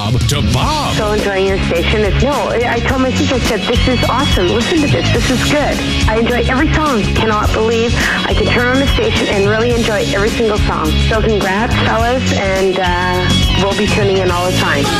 Bob to Bob. So enjoying your station. I told my sister, I said, this is awesome. Listen to this. This is good. I enjoy every song. Cannot believe I can turn on the station and really enjoy every single song. So congrats, fellas, and we'll be tuning in all the time.